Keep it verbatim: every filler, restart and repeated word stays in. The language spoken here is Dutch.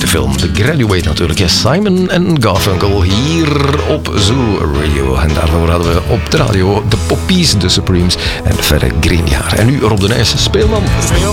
film The Graduate natuurlijk. Ja, Simon en Garfunkel hier op Zoo Radio. En daarvoor hadden we op de radio de Poppies, de Supremes en verder Green Jaar. En nu Rob de Nijs, speelman.